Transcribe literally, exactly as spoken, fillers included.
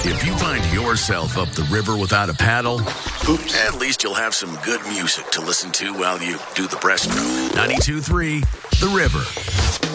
If you find yourself up the river without a paddle, Oops. at least you'll have some good music to listen to while you do the breaststroke. ninety-two point three The River.